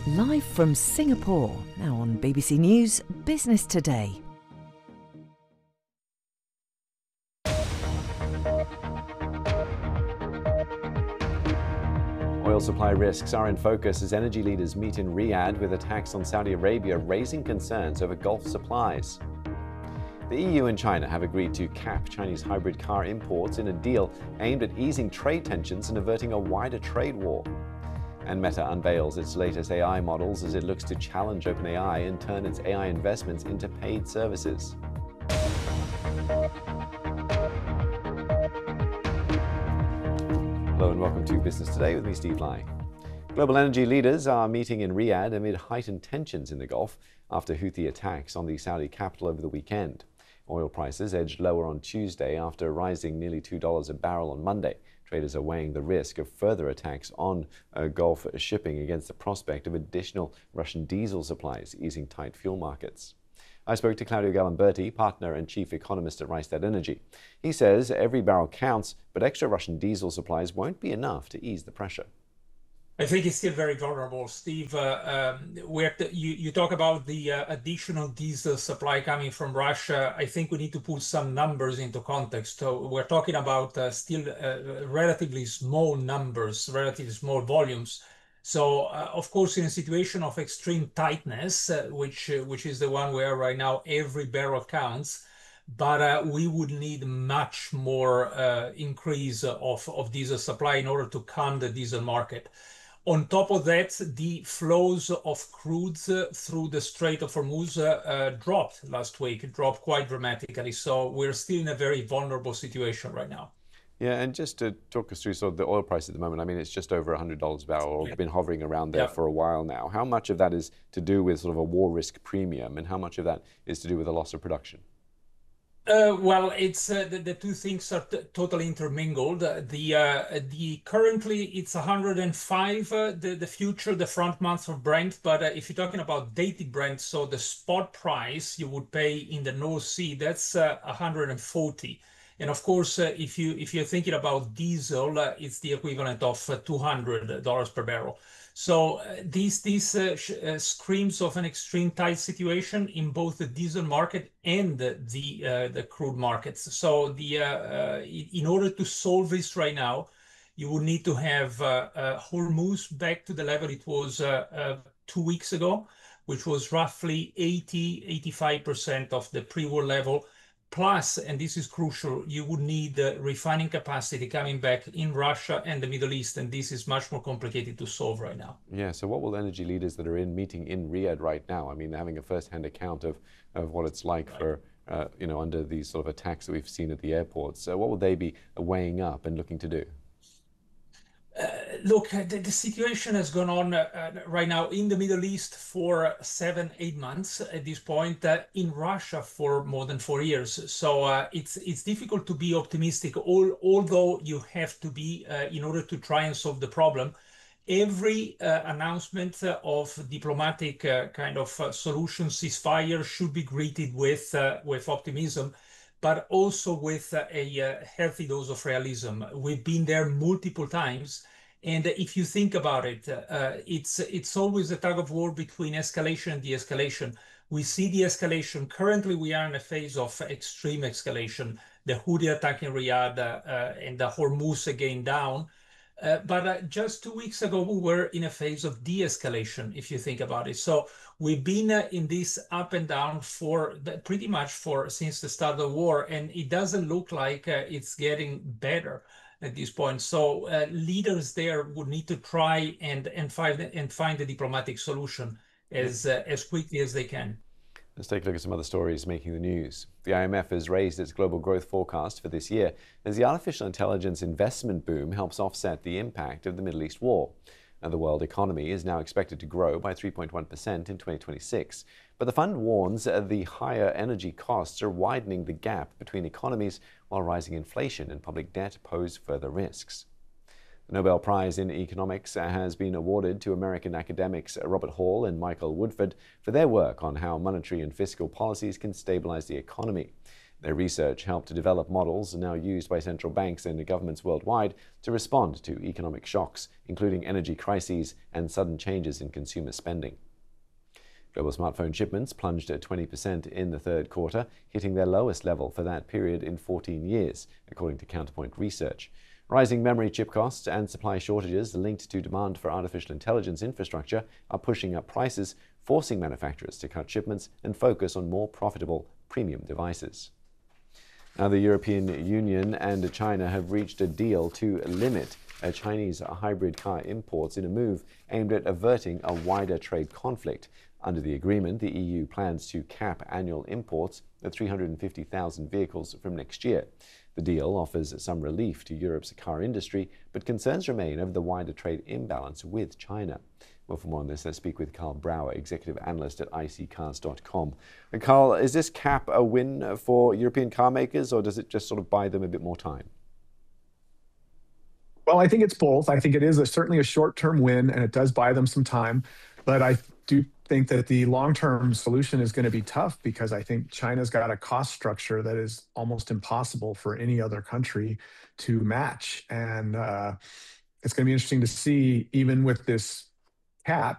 Live from Singapore, now on BBC News Business Today. Oil supply risks are in focus as energy leaders meet in Riyadh with attacks on Saudi Arabia raising concerns over Gulf supplies. The EU and China have agreed to cap Chinese hybrid car imports in a deal aimed at easing trade tensions and averting a wider trade war. And Meta unveils its latest AI models as it looks to challenge OpenAI and turn its AI investments into paid services. Hello and welcome to Business Today with me, Steve Lai. Global energy leaders are meeting in Riyadh amid heightened tensions in the Gulf after Houthi attacks on the Saudi capital over the weekend. Oil prices edged lower on Tuesday after rising nearly $2 a barrel on Monday. Traders are weighing the risk of further attacks on Gulf shipping against the prospect of additional Russian diesel supplies, easing tight fuel markets. I spoke to Claudio Galimberti, partner and chief economist at Rystad Energy. He says every barrel counts, but extra Russian diesel supplies won't be enough to ease the pressure. I think it's still very vulnerable, Steve. You talk about the additional diesel supply coming from Russia. I think we need to put some numbers into context. So we're talking about still relatively small numbers, relatively small volumes. So, of course, in a situation of extreme tightness, which is the one where right now every barrel counts, but we would need much more increase of diesel supply in order to calm the diesel market. On top of that, the flows of crudes through the Strait of Hormuz dropped last week. It dropped quite dramatically. So we're still in a very vulnerable situation right now. Yeah, and just to talk us through sort of the oil price at the moment, I mean, it's just over $100 a barrel, or been hovering around there for a while now. How much of that is to do with sort of a war risk premium, and how much of that is to do with a loss of production? Well, it's the two things are totally intermingled. The currently it's 105 the future, the front month of Brent, but if you're talking about dated Brent, so the spot price you would pay in the North Sea, that's 140. And of course, if you're thinking about diesel, it's the equivalent of $200 per barrel. So these screams of an extreme tight situation in both the diesel market and the crude markets. So in order to solve this right now, you would need to have Hormuz back to the level it was 2 weeks ago, which was roughly 85% of the pre-war level. Plus, and this is crucial, you would need refining capacity coming back in Russia and the Middle East, and this is much more complicated to solve right now. Yeah, so what will energy leaders that are meeting in Riyadh right now, I mean, having a first-hand account of what it's like for, under these sort of attacks that we've seen at the airports, what will they be weighing up and looking to do? Look, the situation has gone on right now in the Middle East for 7-8 months at this point, in Russia for more than 4 years. So it's difficult to be optimistic, although you have to be in order to try and solve the problem. Every announcement of diplomatic kind of solution, ceasefire, should be greeted with optimism, but also with a healthy dose of realism. We've been there multiple times. And if you think about it, it's always a tug of war between escalation and de-escalation. We see de-escalation. Currently, we are in a phase of extreme escalation. The Houthi attack in Riyadh and the Hormuz again down. But just 2 weeks ago, we were in a phase of de-escalation, if you think about it. So we've been in this up and down for pretty much since the start of the war, and it doesn't look like it's getting better at this point. So leaders there would need to try and find a diplomatic solution as quickly as they can. Let's take a look at some other stories making the news. The IMF has raised its global growth forecast for this year as the artificial intelligence investment boom helps offset the impact of the Middle East war. And the world economy is now expected to grow by 3.1% in 2026. But the fund warns the higher energy costs are widening the gap between economies, while rising inflation and public debt pose further risks. The Nobel Prize in Economics has been awarded to American academics Robert Hall and Michael Woodford for their work on how monetary and fiscal policies can stabilize the economy. Their research helped to develop models now used by central banks and governments worldwide to respond to economic shocks, including energy crises and sudden changes in consumer spending. Global smartphone shipments plunged at 20% in the third quarter, hitting their lowest level for that period in 14 years, according to Counterpoint Research. Rising memory chip costs and supply shortages linked to demand for artificial intelligence infrastructure are pushing up prices, forcing manufacturers to cut shipments and focus on more profitable premium devices. Now, the European Union and China have reached a deal to limit Chinese hybrid car imports in a move aimed at averting a wider trade conflict. Under the agreement, the EU plans to cap annual imports at 350,000 vehicles from next year. The deal offers some relief to Europe's car industry, but concerns remain over the wider trade imbalance with China. Well, for more on this, let's speak with Carl Brauer, executive analyst at iSeeCars.com. And Carl, is this cap a win for European car makers, or does it just sort of buy them a bit more time? Well, I think it's both. I think it is certainly a short-term win, and it does buy them some time. But I do think that the long-term solution is going to be tough, because I think China's got a cost structure that is almost impossible for any other country to match. And it's going to be interesting to see, even with this cap,